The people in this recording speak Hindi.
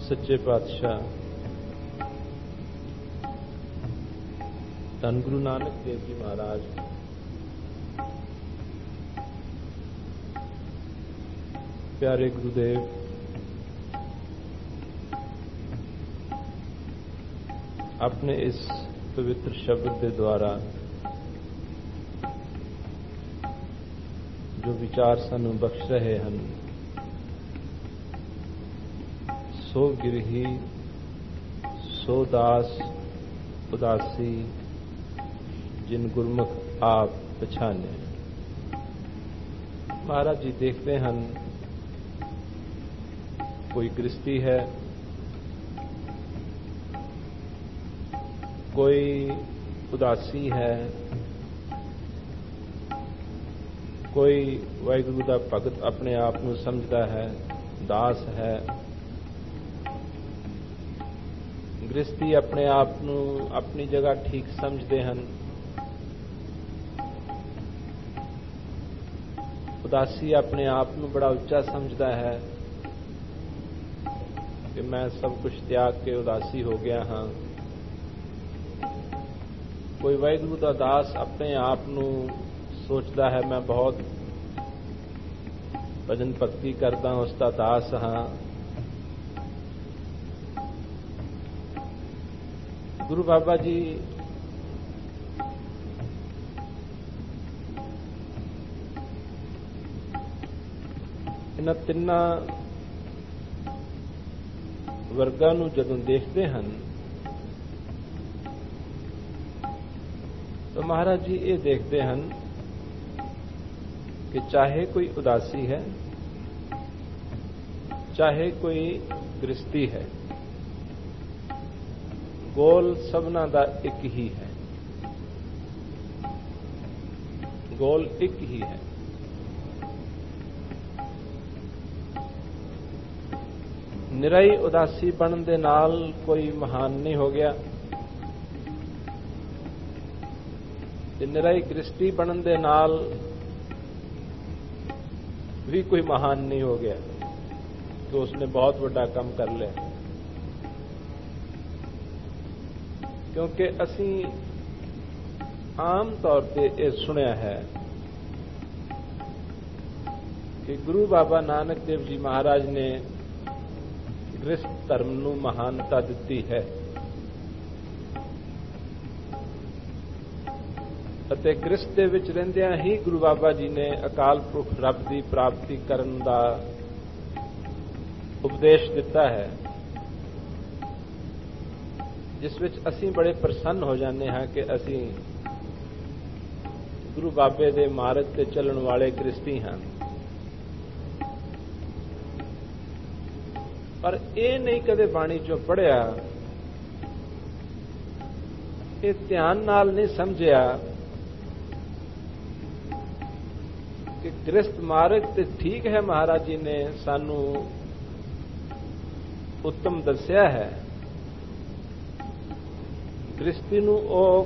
सच्चे पातशाह धन गुरु नानक देव जी महाराज प्यारे गुरुदेव, अपने इस पवित्र शब्द के द्वारा जो विचार सानू बख्श रहे हैं, सो गिरही सो दास उदासी जिन गुरमुख आप पछाने। महाराज जी देखते हैं कोई गृहस्थी है, कोई उदासी है, कोई वाहिगुरु दा भगत अपने आप को समझता है, दास है। गृहस्थी अपने आप को अपनी जगह ठीक समझते हैं, उदासी अपने आप को बड़ा उच्चा समझता है कि मैं सब कुछ त्याग के उदासी हो गया हाँ। कोई वाहिगुरु दा दास अपने आप को सोचता है मैं बहुत भजन भक्ति करता हूं, उसका दास हाँ। गुरु बाबा जी इन तिन्ना वर्गां नूं जदों देखते हैं तो महाराज जी ये देखते हैं कि चाहे कोई उदासी है, चाहे कोई गृहस्थी है, गोल सबना दा एक ही है, गोल एक ही है। निराई उदासी बनने दे नाल कोई महान नहीं हो गया, ते निराई गृहस्थी बनने दे नाल भी कोई महान नहीं हो गया कि उसने बहुत बड़ा काम कर लिया। क्योंकि असी आम तौर पे ये सुनिया है कि गुरु बाबा नानक देव जी महाराज ने गृहस्थ धर्म नूं महानता दिती है ਅਤੇ ਗ੍ਰਿਸ਼ਤ ਦੇ ਵਿੱਚ ਰਹਿੰਦਿਆਂ ਹੀ ਗੁਰੂ ਬਾਬਾ ਜੀ ਨੇ ਅਕਾਲ ਪੁਰਖ ਰੱਬ ਦੀ ਪ੍ਰਾਪਤੀ ਕਰਨ ਦਾ ਉਪਦੇਸ਼ ਦਿੱਤਾ ਹੈ, ਜਿਸ ਵਿੱਚ ਅਸੀਂ ਬੜੇ ਪ੍ਰਸੰਨ ਹੋ ਜਾਂਦੇ ਹਾਂ ਕਿ ਅਸੀਂ ਗੁਰੂ ਬਾਬੇ ਦੇ ਮਾਰਗ ਤੇ ਚੱਲਣ ਵਾਲੇ ਗ੍ਰਿਸ਼ਤੀ ਹਾਂ। ਪਰ ਇਹ ਨਹੀਂ ਕਦੇ ਬਾਣੀ ਚੋਂ ਪੜ੍ਹਿਆ, ਇਹ ਧਿਆਨ ਨਾਲ ਨਹੀਂ ਸਮਝਿਆ कि गृहस्थ मार्ग ते ठीक है। महाराज जी ने सानू उत्तम दस्या है, गृहस्थी नूं